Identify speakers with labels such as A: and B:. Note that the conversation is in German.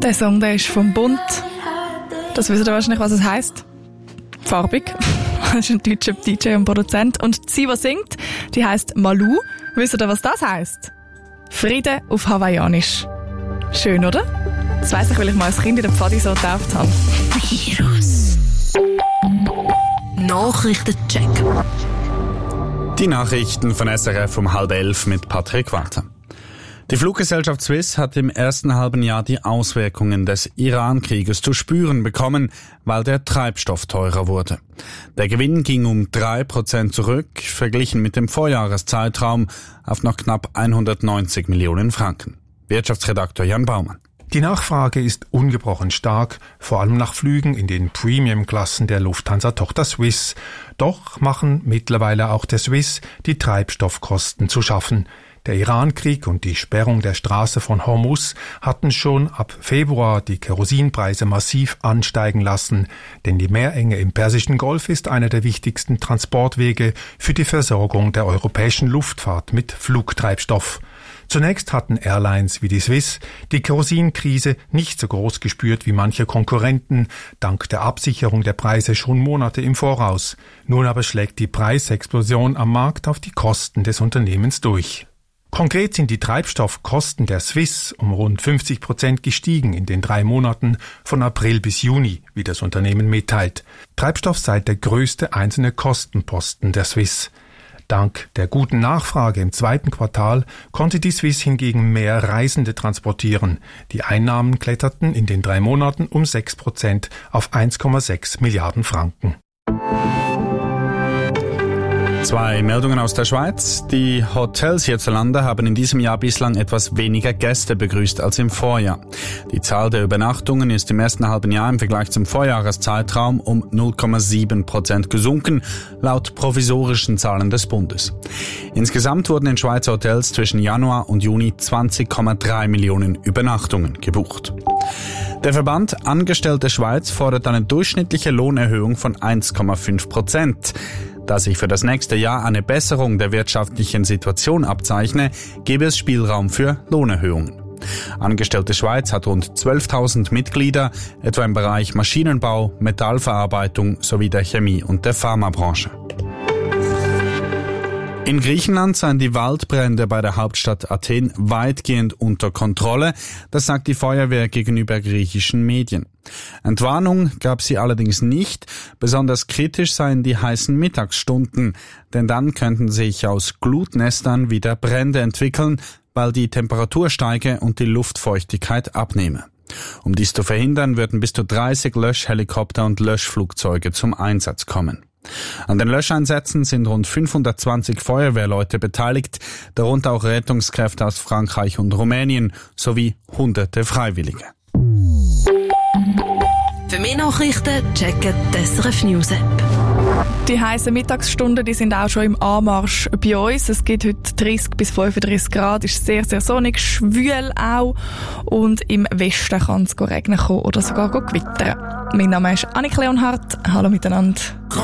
A: Der Song, der ist vom Bund. Das wisst ihr wahrscheinlich, was es heisst. Farbig. Das ist ein deutscher DJ und Produzent. Und sie, die singt, die heisst Malou. Wisst ihr, was das heisst? Friede auf Hawaiianisch. Schön, oder? Das weiss ich, weil ich mal als Kind in der Pfadi so getauft habe.
B: Virus. Nachrichtencheck.
C: Die Nachrichten von SRF um 10:30 mit Patrick Walter. Die Fluggesellschaft Swiss hat im ersten halben Jahr die Auswirkungen des Iran-Krieges zu spüren bekommen, weil der Treibstoff teurer wurde. Der Gewinn ging um 3% zurück, verglichen mit dem Vorjahreszeitraum auf noch knapp 190 Millionen Franken. Wirtschaftsredakteur Jan Baumann.
D: Die Nachfrage ist ungebrochen stark, vor allem nach Flügen in den Premium-Klassen der Lufthansa-Tochter Swiss. Doch machen mittlerweile auch der Swiss die Treibstoffkosten zu schaffen. Der Iran-Krieg und die Sperrung der Straße von Hormuz hatten schon ab Februar die Kerosinpreise massiv ansteigen lassen, denn die Meerenge im Persischen Golf ist einer der wichtigsten Transportwege für die Versorgung der europäischen Luftfahrt mit Flugtreibstoff. Zunächst hatten Airlines wie die Swiss die Kerosinkrise nicht so groß gespürt wie manche Konkurrenten, dank der Absicherung der Preise schon Monate im Voraus. Nun aber schlägt die Preisexplosion am Markt auf die Kosten des Unternehmens durch. Konkret sind die Treibstoffkosten der Swiss um rund 50% gestiegen in den 3 Monaten von April bis Juni, wie das Unternehmen mitteilt. Treibstoff sei der größte einzelne Kostenposten der Swiss. Dank der guten Nachfrage im zweiten Quartal konnte die Swiss hingegen mehr Reisende transportieren. Die Einnahmen kletterten in den 3 Monaten um 6% auf 1,6 Milliarden Franken.
C: 2 Meldungen aus der Schweiz. Die Hotels hierzulande haben in diesem Jahr bislang etwas weniger Gäste begrüßt als im Vorjahr. Die Zahl der Übernachtungen ist im ersten halben Jahr im Vergleich zum Vorjahreszeitraum um 0,7% gesunken, laut provisorischen Zahlen des Bundes. Insgesamt wurden in Schweizer Hotels zwischen Januar und Juni 20,3 Millionen Übernachtungen gebucht. Der Verband Angestellte Schweiz fordert eine durchschnittliche Lohnerhöhung von 1,5%. Da sich für das nächste Jahr eine Besserung der wirtschaftlichen Situation abzeichne, gebe es Spielraum für Lohnerhöhungen. Angestellte Schweiz hat rund 12.000 Mitglieder, etwa im Bereich Maschinenbau, Metallverarbeitung sowie der Chemie- und der Pharmabranche. In Griechenland seien die Waldbrände bei der Hauptstadt Athen weitgehend unter Kontrolle, das sagt die Feuerwehr gegenüber griechischen Medien. Entwarnung gab sie allerdings nicht, besonders kritisch seien die heißen Mittagsstunden, denn dann könnten sich aus Glutnestern wieder Brände entwickeln, weil die Temperatur steige und die Luftfeuchtigkeit abnehme. Um dies zu verhindern, würden bis zu 30 Löschhelikopter und Löschflugzeuge zum Einsatz kommen. An den Löscheinsätzen sind rund 520 Feuerwehrleute beteiligt, darunter auch Rettungskräfte aus Frankreich und Rumänien sowie hunderte Freiwillige.
B: Für mehr Nachrichten checken die SRF News App.
A: Die heissen Mittagsstunden, die sind auch schon im Anmarsch bei uns. Es gibt heute 30 bis 35 Grad, ist sehr, sehr sonnig, schwül auch. Und im Westen kann es regnen kommen oder sogar gewittern. Mein Name ist Annik Leonhardt. Hallo miteinander.